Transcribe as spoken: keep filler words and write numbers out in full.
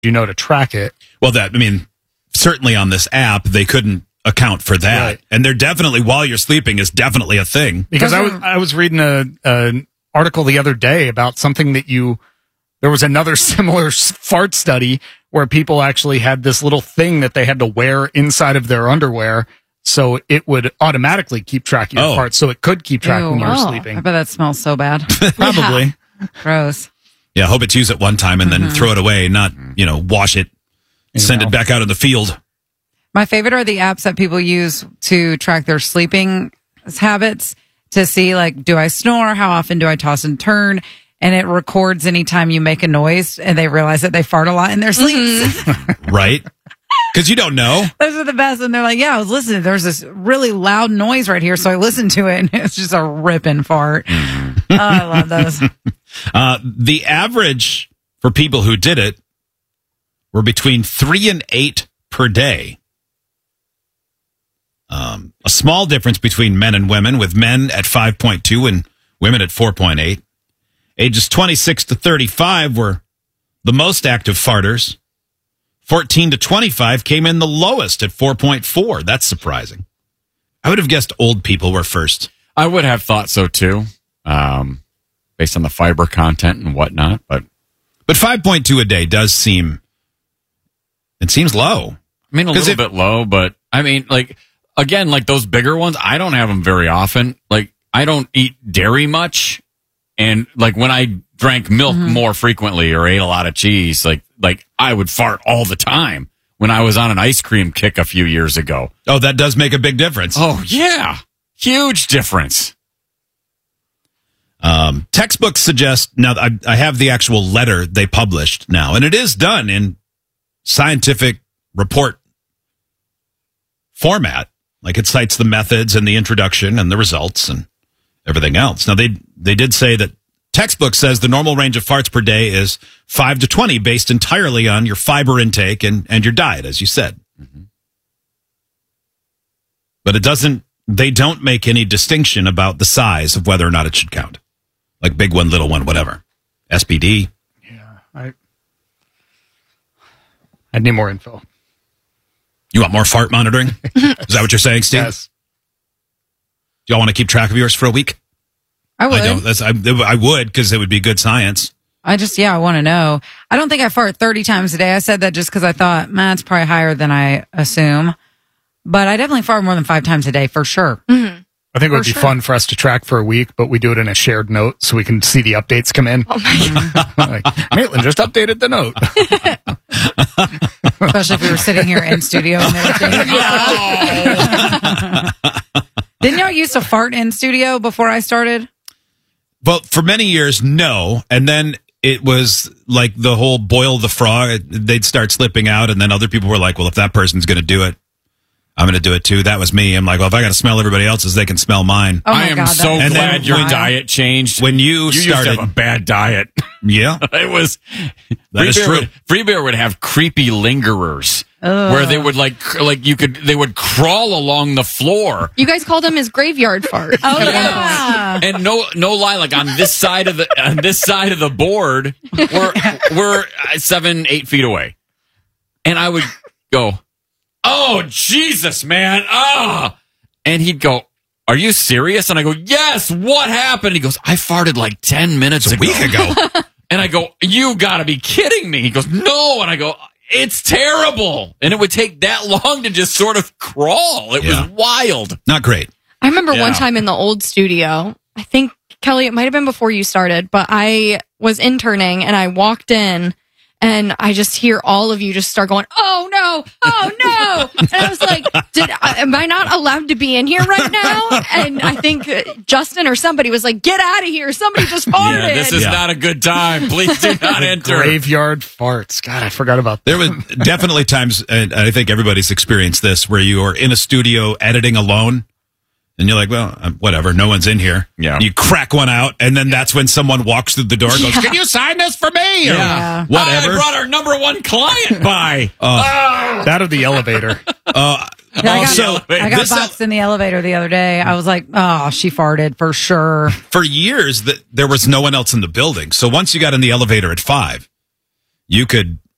you know, to track it. Well, that, I mean, certainly on this app, they couldn't account for that. Right. And they're definitely, while you're sleeping, is definitely a thing. Because I was, I was reading a, an article the other day about something that you, there was another similar fart study where people actually had this little thing that they had to wear inside of their underwear. So it would automatically keep track of your Oh. farts. So it could keep track Ew. when you were Oh, sleeping. I bet that smells so bad. Probably. Gross. Yeah, hope it's used at one time and then Mhm. throw it away, not, you know, wash it, send it back out in the field. My favorite are the apps that people use to track their sleeping habits to see, like, do I snore? How often do I toss and turn? And it records anytime you make a noise and they realize that they fart a lot in their sleeps. Right? Because you don't know. Those are the best. And they're like, yeah, I was listening. There's this really loud noise right here. So I listened to it and it's just a ripping fart. Oh, I love those. Uh, the average for people who did it were between three and eight per day. Um, a small difference between men and women, with men at five point two and women at four point eight. Ages twenty-six to thirty-five were the most active farters. fourteen to twenty-five came in the lowest at four point four. That's surprising. I would have guessed old people were first. I would have thought so too, um, based on the fiber content and whatnot. But but five point two a day does seem, it seems low. I mean, a 'Cause little if- bit low, but I mean, like, again, like those bigger ones, I don't have them very often. Like, I don't eat dairy much. And like when I drank milk more frequently or ate a lot of cheese, like, like I would fart all the time when I was on an ice cream kick a few years ago. Oh, that does make a big difference. Oh, yeah. Huge difference. Um, textbooks suggest, now I, I have the actual letter they published now, and it is done in scientific report format. Like it cites the methods and the introduction and the results and everything else. Now, they they did say that textbook says the normal range of farts per day is five to twenty based entirely on your fiber intake and, and your diet, as you said. Mm-hmm. But it doesn't, they don't make any distinction about the size of whether or not it should count. Like big one, little one, whatever. S P D. Yeah. I, I need more info. You want more fart monitoring? Is that what you're saying, Steve? Yes. Do y'all want to keep track of yours for a week? I would. I don't. That's, I, I would, because it would be good science. I just, yeah, I want to know. I don't think I fart thirty times a day. I said that just because I thought, man, it's probably higher than I assume. But I definitely fart more than five times a day for sure. Mm-hmm. I think it would For be sure. fun for us to track for a week, but we do it in a shared note so we can see the updates come in. Oh my God. Like, Maitland just updated the note. Especially if we were sitting here in studio and everything. Didn't y'all used to fart in studio before I started? Well, for many years, no. And then it was like the whole boil the frog. They'd start slipping out, and then other people were like, well, if that person's going to do it, I'm going to do it too. That was me. I'm like, well, if I got to smell everybody else's, they can smell mine. Oh my I am God, so that is glad so your wild. diet changed. When you, You started, used to have a bad diet. yeah, It was That is Free Bear true. Would, Free Bear would have creepy lingerers where they would like cr- like you could they would crawl along the floor. You guys called him his graveyard fart. Oh, yeah. And no no lie, like on this side of the on this side of the board, we're we're uh, seven eight feet away, and I would go, "Oh Jesus, man, ah!" And he'd go, "Are you serious?" And I go, "Yes. What happened?" He goes, "I farted like ten minutes a ago. week ago. And I go, "You gotta be kidding me." He goes, "No." And I go, "It's terrible." And it would take that long to just sort of crawl. It Yeah. was wild. Not great. I remember one Yeah. time in the old studio, I think, Kelly, it might have been before you started, but I was interning and I walked in and I just hear all of you just start going, "Oh no, oh no." And I was like, Did, am I not allowed to be in here right now? And I think uh, Justin or somebody was like, "Get out of here. Somebody just farted." Yeah, this is Yeah. not a good time. Please do not enter. Graveyard farts. God, I forgot about that. There were definitely times, and I think everybody's experienced this, where you are in a studio editing alone, and you're like, well, uh, whatever, no one's in here. Yeah. You crack one out, and then that's when someone walks through the door and goes, "Can you sign this for me?" Or Yeah. whatever. I brought our number one client by. That or the elevator. Uh, Yeah, I got, also, I got this- boxed in the elevator the other day. I was like, oh, she farted for sure. for years, that there was no one else in the building. So once you got in the elevator at five, you could